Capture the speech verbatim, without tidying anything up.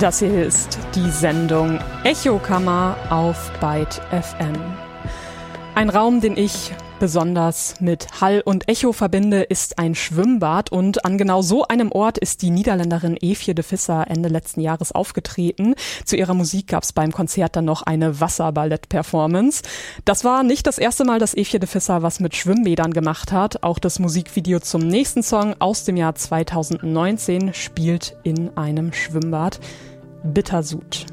Das hier ist die Sendung Echokammer auf Byte F M. Ein Raum, den ich besonders mit Hall und Echo verbinde, ist ein Schwimmbad, und an genau so einem Ort ist die Niederländerin Eefje de Visser Ende letzten Jahres aufgetreten. Zu ihrer Musik gab es beim Konzert dann noch eine Wasserballett-Performance. Das war nicht das erste Mal, dass Eefje de Visser was mit Schwimmbädern gemacht hat. Auch das Musikvideo zum nächsten Song aus dem Jahr zweitausendneunzehn spielt in einem Schwimmbad. Bitterzoet.